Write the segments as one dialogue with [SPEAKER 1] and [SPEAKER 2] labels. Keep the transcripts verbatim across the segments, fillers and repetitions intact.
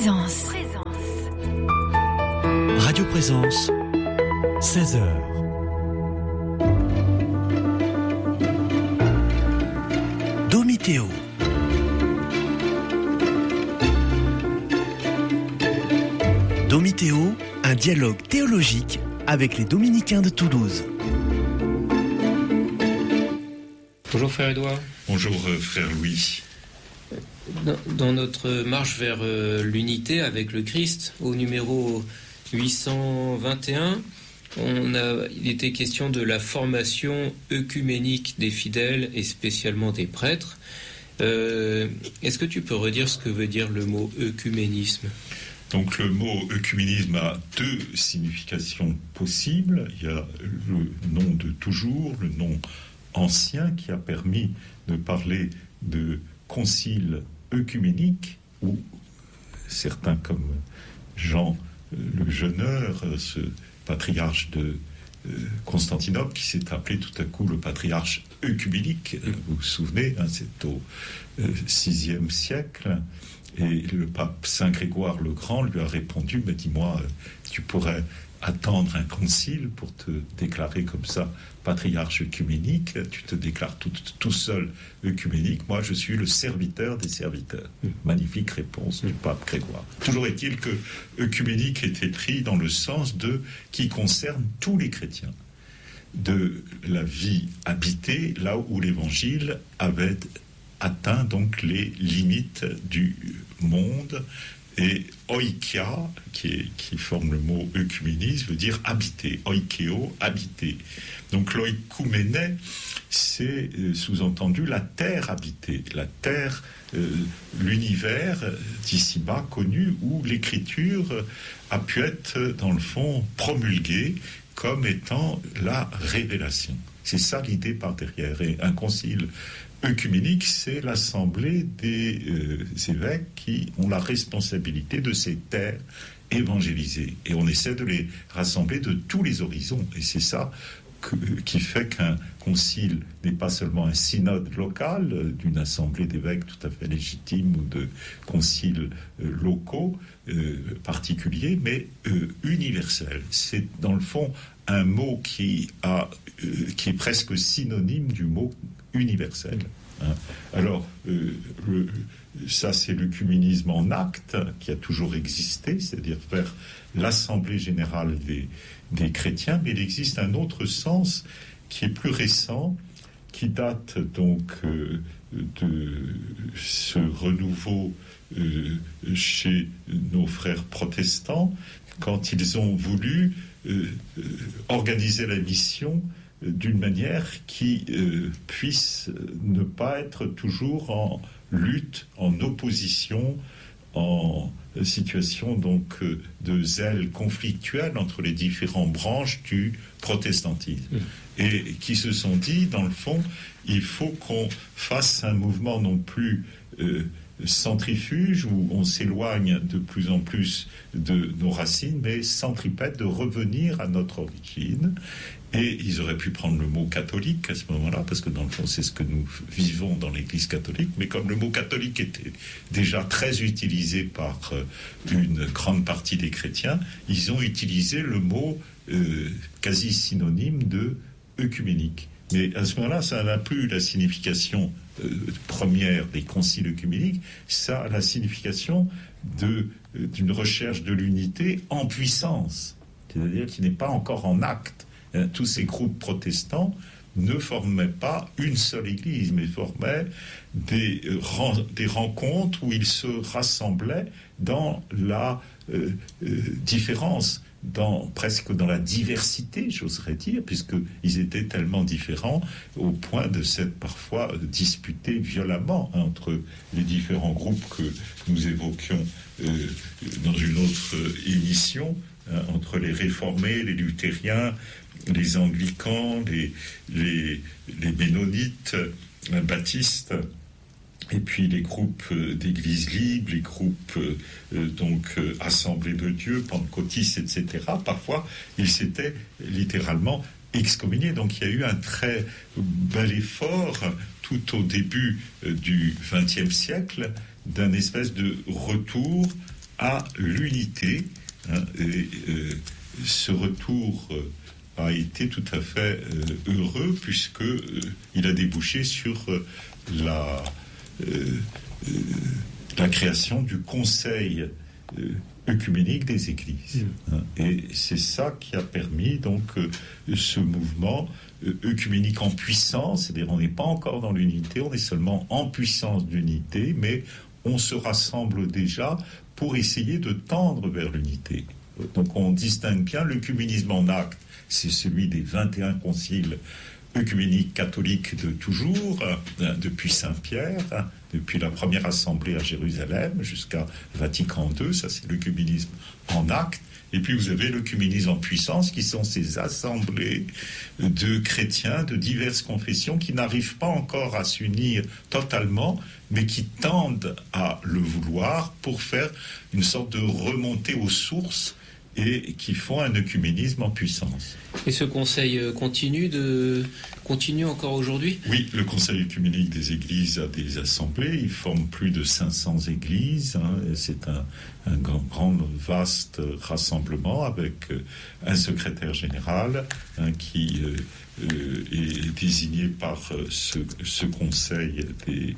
[SPEAKER 1] Présence.
[SPEAKER 2] Radio Présence, seize heures. Domithéo. Domithéo, un dialogue théologique avec les Dominicains de Toulouse.
[SPEAKER 3] Bonjour frère Édouard.
[SPEAKER 4] Bonjour euh, frère Louis.
[SPEAKER 3] Dans, dans notre marche vers euh, l'unité avec le Christ, au numéro huit cent vingt et un, on a, il était question de la formation œcuménique des fidèles et spécialement des prêtres. Euh, est-ce que tu peux redire ce que veut dire le mot œcuménisme ?
[SPEAKER 4] Donc le mot œcuménisme a deux significations possibles. Il y a le nom de toujours, le nom ancien qui a permis de parler de concile œcuménique, où certains comme Jean le Jeuneur, ce patriarche de Constantinople, qui s'est appelé tout à coup le patriarche œcuménique, vous vous souvenez, hein, c'est au sixième siècle, et le pape Saint Grégoire le Grand lui a répondu, mais dis-moi, tu pourrais attendre un concile pour te déclarer comme ça patriarche œcuménique, tu te déclares tout, tout seul œcuménique, moi je suis le serviteur des serviteurs. Magnifique réponse du pape Grégoire. Toujours est-il que œcuménique était pris dans le sens de qui concerne tous les chrétiens, de la vie habitée, là où l'évangile avait atteint donc les limites du monde. Et oikia, qui, est, qui forme le mot œcuménisme, veut dire habiter. Oikeo, habiter. Donc l'oïkouménè, c'est euh, sous-entendu la terre habitée, la terre, euh, l'univers d'ici-bas connu, où l'écriture a pu être, dans le fond, promulguée comme étant la révélation. C'est ça l'idée par derrière. Et un concile œcuménique, c'est l'assemblée des euh, évêques qui ont la responsabilité de ces terres évangélisées. Et on essaie de les rassembler de tous les horizons. Et c'est ça que, qui fait qu'un concile n'est pas seulement un synode local euh, d'une assemblée d'évêques tout à fait légitime ou de conciles euh, locaux euh, particuliers, mais euh, universel. C'est dans le fond un mot qui, a, euh, qui est presque synonyme du mot universel. Hein. Alors, euh, le, ça c'est l'œcuménisme en acte, qui a toujours existé, c'est-à-dire faire l'assemblée générale des, des chrétiens, mais il existe un autre sens qui est plus récent, qui date donc euh, de ce renouveau euh, chez nos frères protestants, quand ils ont voulu euh, euh, organiser la mission d'une manière qui euh, puisse ne pas être toujours en lutte, en opposition, en situation donc euh, de zèle conflictuel entre les différentes branches du protestantisme. Mmh. Et qui se sont dit, dans le fond, il faut qu'on fasse un mouvement non plus euh, centrifuge où on s'éloigne de plus en plus de nos racines, mais centripète, de revenir à notre origine. Et ils auraient pu prendre le mot catholique à ce moment-là, parce que dans le fond, c'est ce que nous vivons dans l'Église catholique. Mais comme le mot catholique était déjà très utilisé par une grande partie des chrétiens, ils ont utilisé le mot euh, quasi synonyme de œcuménique. Mais à ce moment-là, ça n'a plus la signification euh, première des conciles œcuméniques, ça a la signification de, euh, d'une recherche de l'unité en puissance, c'est-à-dire qui n'est pas encore en acte. Tous ces groupes protestants ne formaient pas une seule église, mais formaient des, euh, des rencontres où ils se rassemblaient dans la euh, euh, différence, dans, presque dans la diversité, j'oserais dire, puisqu'ils étaient tellement différents au point de s'être parfois disputés violemment hein, entre les différents groupes que nous évoquions euh, dans une autre émission, hein, entre les réformés, les luthériens, les anglicans, les, les, les ménonites, les baptistes, et puis les groupes d'églises libres, les groupes euh, donc euh, assemblées de Dieu, pentecôtistes, et cetera. Parfois, ils s'étaient littéralement excommuniés. Donc il y a eu un très bel effort tout au début euh, du vingtième siècle d'un espèce de retour à l'unité. Hein, et euh, ce retour euh, a été tout à fait euh, heureux, puisque euh, il a débouché sur euh, la, euh, euh, la création du Conseil euh, œcuménique des Églises. Mmh. Hein, et c'est ça qui a permis donc euh, ce mouvement euh, œcuménique en puissance. C'est-à-dire, on n'est pas encore dans l'unité, on est seulement en puissance d'unité, mais on se rassemble déjà pour essayer de tendre vers l'unité. Donc on distingue bien l'œcuménisme en acte, c'est celui des vingt et un conciles œcuméniques catholiques de toujours, hein, depuis Saint-Pierre, hein, depuis la première assemblée à Jérusalem jusqu'à Vatican deux, ça c'est l'œcuménisme en acte. Et puis vous avez l'œcuménisme en puissance, qui sont ces assemblées de chrétiens de diverses confessions qui n'arrivent pas encore à s'unir totalement, mais qui tendent à le vouloir pour faire une sorte de remontée aux sources et qui font un œcuménisme en puissance.
[SPEAKER 3] Et ce conseil continue, de... continue encore aujourd'hui ?
[SPEAKER 4] Oui, le Conseil œcuménique des Églises a des assemblées, il forme plus de cinq cents églises, hein, c'est un, un grand, grand, vaste rassemblement avec un secrétaire général hein, qui euh, euh, est désigné par ce, ce conseil des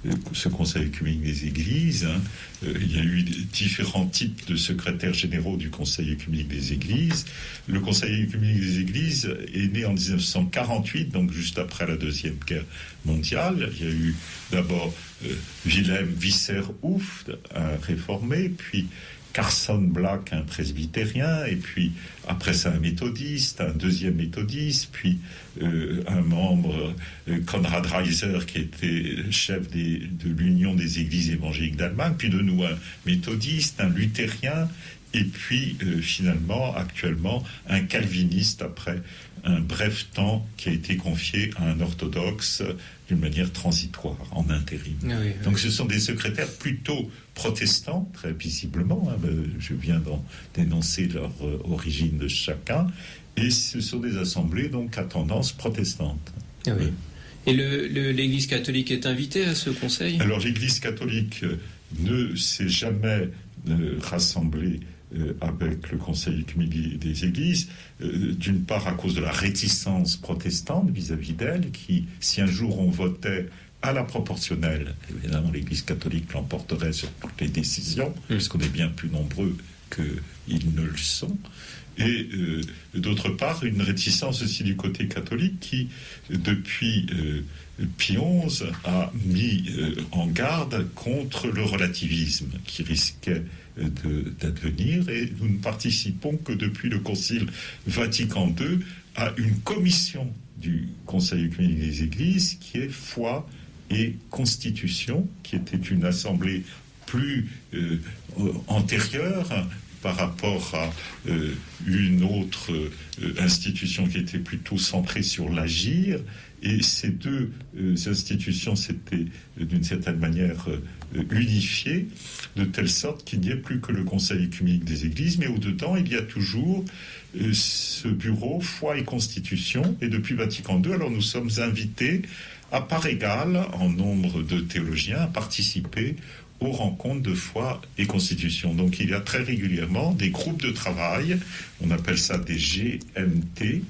[SPEAKER 4] ce Conseil œcuménique des Églises. Hein. Euh, il y a eu différents types de secrétaires généraux du Conseil œcuménique des Églises. Le Conseil œcuménique des Églises est né en dix-neuf cent quarante-huit, donc juste après la Deuxième Guerre mondiale. Il y a eu d'abord euh, Wilhelm Visser-Houft, un réformé, puis Carson Black, un presbytérien, et puis après ça un méthodiste, un deuxième méthodiste, puis euh, un membre, euh, Konrad Reiser, qui était chef des, de l'Union des Églises évangéliques d'Allemagne, puis de nous un méthodiste, un luthérien, et puis euh, finalement, actuellement, un calviniste après un bref temps qui a été confié à un orthodoxe d'une manière transitoire, en intérim. Oui, oui. Donc ce sont des secrétaires plutôt protestants, très visiblement, hein, je viens d'en dénoncer leur euh, origine de chacun, et ce sont des assemblées donc à tendance protestante.
[SPEAKER 3] Oui. Oui. Et le, le, l'Église catholique est invitée à ce conseil ?
[SPEAKER 4] Alors l'Église catholique ne s'est jamais euh, rassemblée Euh, avec le Conseil œcuménique des Églises, euh, d'une part à cause de la réticence protestante vis-à-vis d'elle, qui, si un jour on votait à la proportionnelle, évidemment l'Église catholique l'emporterait sur toutes les décisions, mmh. puisqu'on est bien plus nombreux qu'ils ne le sont, et euh, d'autre part une réticence aussi du côté catholique qui, depuis euh, Pie onze, a mis euh, en garde contre le relativisme qui risquait de, d'advenir, et nous ne participons que depuis le Concile Vatican deux à une commission du Conseil œcuménique des Églises qui est foi et constitution, qui était une assemblée plus euh, antérieure par rapport à euh, une autre euh, institution qui était plutôt centrée sur l'agir. Et ces deux euh, institutions s'étaient euh, d'une certaine manière euh, unifiées, de telle sorte qu'il n'y ait plus que le Conseil œcuménique des Églises, mais au-dedans, il y a toujours euh, ce bureau foi et constitution. Et depuis Vatican deux, alors nous sommes invités à part égale, en nombre de théologiens, à participer aux rencontres de foi et constitution. Donc il y a très régulièrement des groupes de travail, on appelle ça des G M T,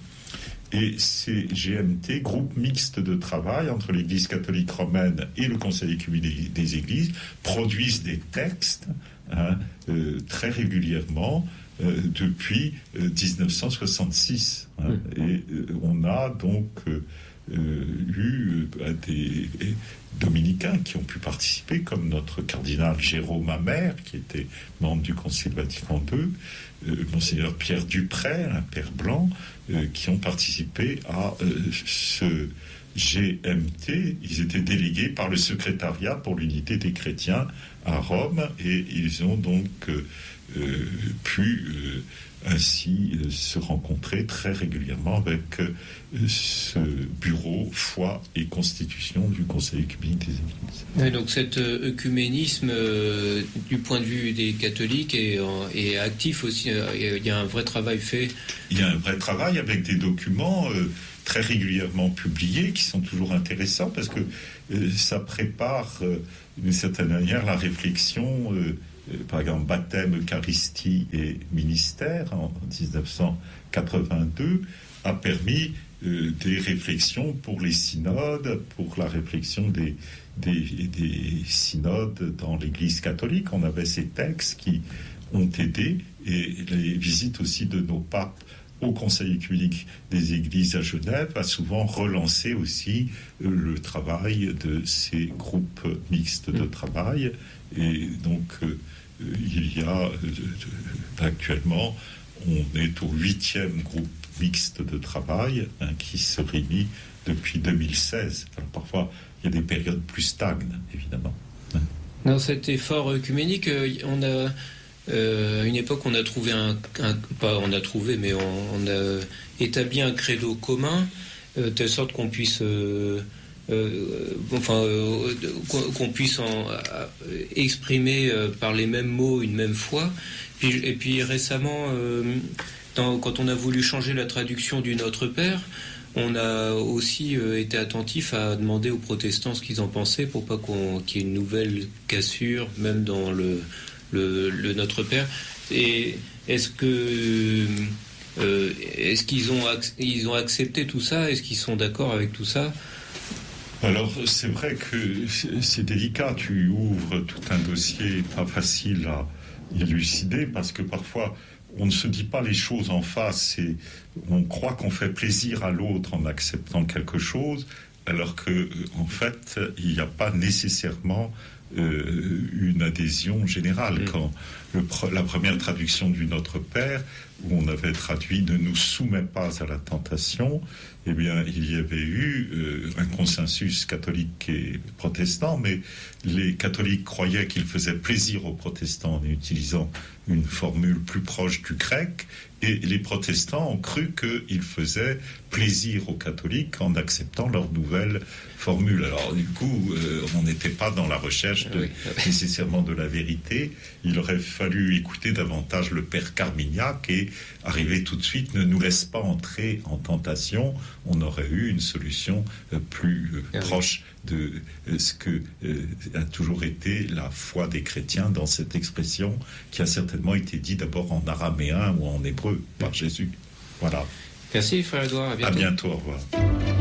[SPEAKER 4] et ces G M T, groupes mixtes de travail entre l'Église catholique romaine et le Conseil œcuménique des Églises, produisent des textes hein, euh, très régulièrement euh, depuis euh, dix-neuf cent soixante-six. Hein, mmh. Et euh, on a donc euh, euh, eu euh, des euh, dominicains qui ont pu participer, comme notre cardinal Jérôme Amer, qui était membre du Concile Vatican deux, euh, Monseigneur Pierre Dupré, un père blanc, euh, qui ont participé à euh, ce G M T. Ils étaient délégués par le secrétariat pour l'unité des chrétiens à Rome, et ils ont donc euh, euh, pu euh, ainsi euh, se rencontrer très régulièrement avec euh, ce bureau foi et constitution du Conseil œcuménique des Églises.
[SPEAKER 3] Oui, donc cet euh, œcuménisme euh, du point de vue des catholiques est, est actif aussi. Il y a un vrai travail fait.
[SPEAKER 4] Il y a un vrai travail avec des documents euh, très régulièrement publiés qui sont toujours intéressants parce que euh, ça prépare euh, d'une certaine manière la réflexion euh, par exemple baptême, Eucharistie et ministère en dix-neuf cent quatre-vingt-deux, a permis euh, des réflexions pour les synodes, pour la réflexion des, des, des synodes dans l'Église catholique. On avait ces textes qui ont aidé, et les visites aussi de nos papes au Conseil œcuménique des Églises à Genève a souvent relancé aussi euh, le travail de ces groupes mixtes de travail. Et donc euh, il y a euh, actuellement, on est au huitième groupe mixte de travail hein, qui se réunit depuis deux mille seize. Alors, parfois il y a des périodes plus stagnes, évidemment. Hein.
[SPEAKER 3] Dans cet effort œcuménique, on a Euh, à une époque, on a trouvé un, un pas on a trouvé, mais on, on a établi un credo commun, euh, de telle sorte qu'on puisse, euh, euh, enfin, euh, qu'on puisse en, euh, exprimer euh, par les mêmes mots une même foi. Puis, et puis récemment, euh, dans, quand on a voulu changer la traduction du Notre Père, on a aussi euh, été attentif à demander aux protestants ce qu'ils en pensaient pour pas qu'on, qu'il y ait une nouvelle cassure, même dans le Le, le Notre Père. Et est-ce que euh, est-ce qu'ils ont ac- ils ont accepté tout ça? Est-ce qu'ils sont d'accord avec tout ça?
[SPEAKER 4] Alors c'est vrai que c'est délicat. Tu ouvres tout un dossier pas facile à élucider parce que parfois on ne se dit pas les choses en face et on croit qu'on fait plaisir à l'autre en acceptant quelque chose, alors que en fait il n'y a pas nécessairement Euh, une adhésion générale. Mmh. Quand le, la première traduction du Notre Père, où on avait traduit « ne nous soumets pas à la tentation », eh bien, il y avait eu euh, un consensus catholique et protestant, mais les catholiques croyaient qu'il faisait plaisir aux protestants en utilisant une formule plus proche du grec, et les protestants ont cru qu'il faisait plaisir aux catholiques en acceptant leur nouvelle formule. Alors du coup, euh, on n'était pas dans la recherche de, oui. nécessairement de la vérité. Il aurait fallu écouter davantage le père Carmignac et arriver tout de suite, ne nous laisse pas entrer en tentation. On aurait eu une solution euh, plus euh, oui. proche de euh, ce que euh, a toujours été la foi des chrétiens dans cette expression qui a certainement été dit d'abord en araméen ou en hébreu par Jésus. Voilà.
[SPEAKER 3] Merci frère Édouard, à bientôt.
[SPEAKER 4] À bientôt, au revoir.